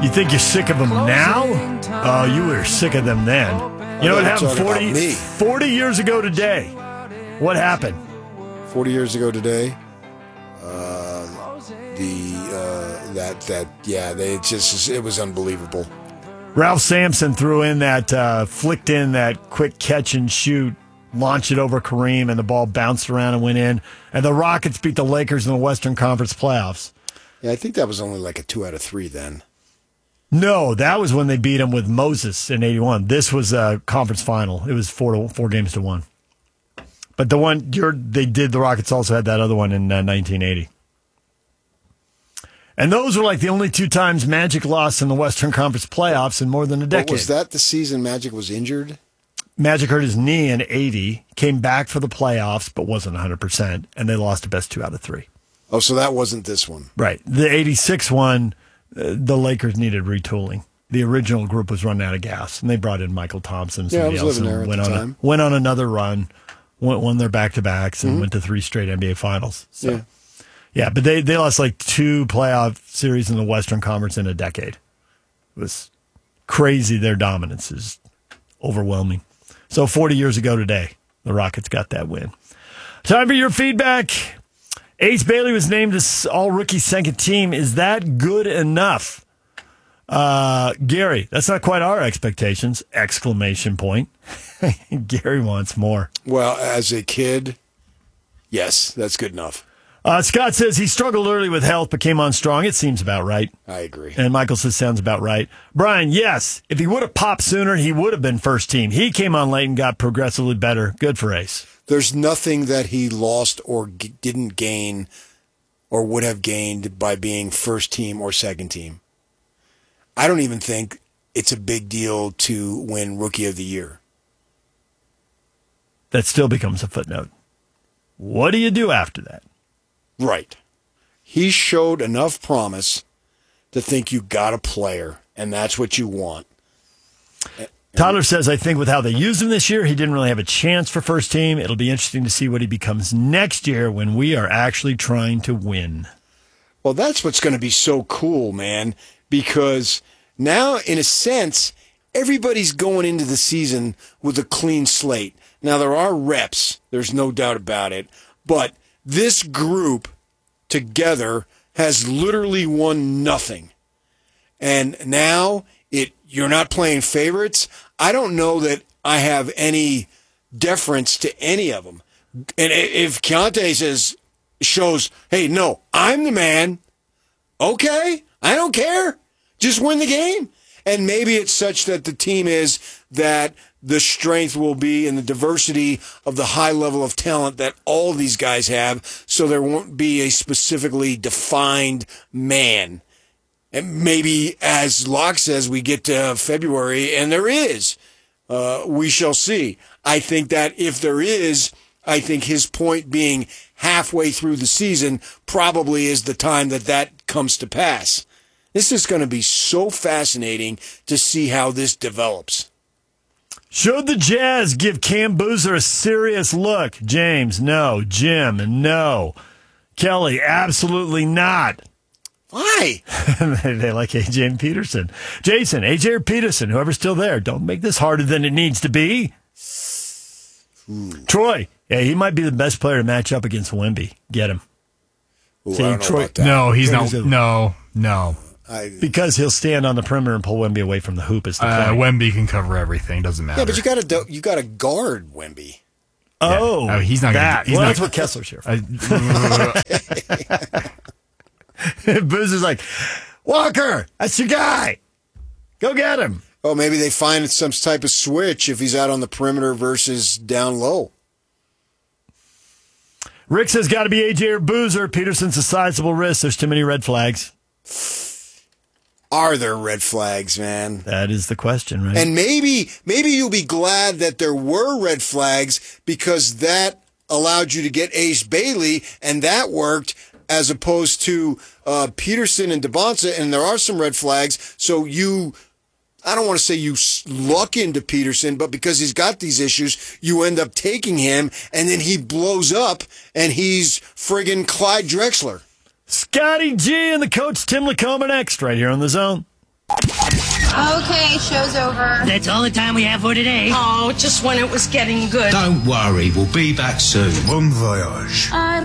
You think you're sick of them now? Oh, you were sick of them then. You know what happened 40 years ago today? What happened? 40 years ago today? It was unbelievable. Ralph Sampson threw in that, flicked in that quick catch and shoot, launched it over Kareem, and the ball bounced around and went in. And the Rockets beat the Lakers in the Western Conference playoffs. Yeah, I think that was only like a 2 out of 3 then. No, that was when they beat him with Moses in 81. This was a conference final. It was 4 games to 1. But the one the Rockets also had that other one in 1980. And those were like the only 2 times Magic lost in the Western Conference playoffs in more than a decade. But was that the season Magic was injured? Magic hurt his knee in 80, came back for the playoffs, but wasn't 100%, and they lost the best 2 out of 3. Oh, so that wasn't this one. Right. The 86 one, the Lakers needed retooling. The original group was running out of gas, and they brought in Michael Thompson. Yeah, I was living there at the time. Went on another run, won their back-to-backs, and went to 3 straight NBA Finals. So. Yeah, but they lost like 2 playoff series in the Western Conference in a decade. It was crazy. Their dominance is overwhelming. So 40 years ago today, the Rockets got that win. Time for your feedback. Ace Bailey was named as all-rookie second team. Is that good enough? Gary, that's not quite our expectations! ! Gary wants more. Well, as a kid, yes, that's good enough. Scott says he struggled early with health, but came on strong. It seems about right. I agree. And Michael says sounds about right. Brian, yes, if he would have popped sooner, he would have been first team. He came on late and got progressively better. Good for Ace. There's nothing that he lost or didn't gain or would have gained by being first team or second team. I don't even think it's a big deal to win Rookie of the Year. That still becomes a footnote. What do you do after that? Right. He showed enough promise to think you got a player, and that's what you want. Tyler says, I think with how they used him this year, he didn't really have a chance for first team. It'll be interesting to see what he becomes next year when we are actually trying to win. Well, that's what's going to be so cool, man, because now, in a sense, everybody's going into the season with a clean slate. Now, there are reps. There's no doubt about it. But this group together has literally won nothing. And now you're not playing favorites. I don't know that I have any deference to any of them. And if Keontae shows, hey, no, I'm the man, okay, I don't care. Just win the game. And maybe it's such that the team is that the strength will be in the diversity of the high level of talent that all these guys have, so there won't be a specifically defined man. And maybe, as Locke says, we get to February, and there is. We shall see. I think that if there is, I think his point being halfway through the season probably is the time that comes to pass. This is going to be so fascinating to see how this develops. Should the Jazz give Cam Boozer a serious look? James, no. Jim, no. Kelly, absolutely not. Why? They like AJ and Peterson. Jason, AJ or Peterson, whoever's still there, don't make this harder than it needs to be. Troy, yeah, he might be the best player to match up against Wemby. Get him. Ooh, I don't know about that. No, he's not. No. Because he'll stand on the perimeter and pull Wemby away from the hoop. Is the point. Wemby can cover everything. Doesn't matter. Yeah, but you got to guard Wemby. Oh, yeah. He's not that. Gonna, that's what Kessler's here for. Boozer's like, Walker, that's your guy. Go get him. Oh, maybe they find some type of switch if he's out on the perimeter versus down low. Rick says, got to be AJ or Boozer. Peterson's a sizable risk. There's too many red flags. Are there red flags, man? That is the question, right? And maybe you'll be glad that there were red flags because that allowed you to get Ace Bailey, and that worked, as opposed to Peterson and DeBonsa, and there are some red flags. So I don't want to say you luck into Peterson, but because he's got these issues, you end up taking him, and then he blows up, and he's friggin' Clyde Drexler. Scotty G and the coach Tim Lacombe next, right here on The Zone. Okay, show's over. That's all the time we have for today. Oh, just when it was getting good. Don't worry, we'll be back soon. Bon voyage.